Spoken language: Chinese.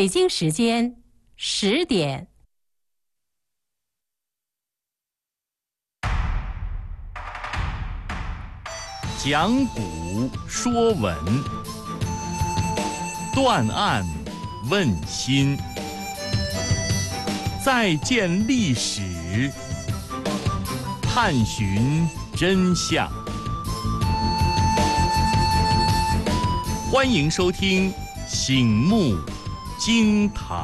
北京时间10点。 讲古说文，断案问心，再见历史，探寻真相。欢迎收听《醒目惊谈》。